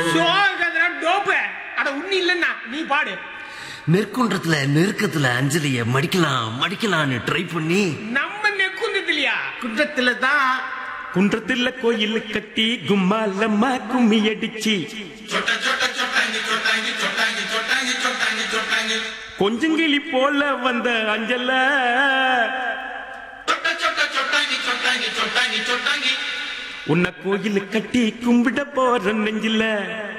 டோப்பு அட உண்ணி இல்லன்னா நீ பாடு. நெற்குன்றத்துல நெருக்கத்துல அஞ்சலிய மடிக்கலான்னு ட்ரை பண்ணி நம்ம நெக்குந்தது குன்றத்துல தான். குன்றத்துல கோயில் கட்டி கும்மாலம்மா கும்மி அடிச்சு கொஞ்சங்கிளி போல வந்த அஞ்சல உன்னை கோயில் கட்டி கும்பிட போற நெஞ்சில